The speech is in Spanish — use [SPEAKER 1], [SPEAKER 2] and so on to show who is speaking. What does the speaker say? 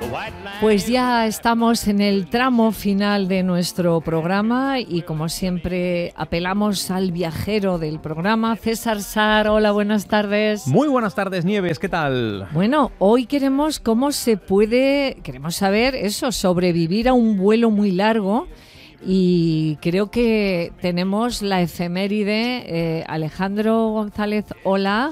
[SPEAKER 1] Pues ya estamos en el tramo final de nuestro programa y como siempre apelamos al viajero del programa, César Sar. Hola, buenas tardes.
[SPEAKER 2] Muy buenas tardes, Nieves, ¿qué tal?
[SPEAKER 1] Bueno, hoy queremos saber eso, sobrevivir a un vuelo muy largo. Y creo que tenemos la efeméride. Alejandro González, hola.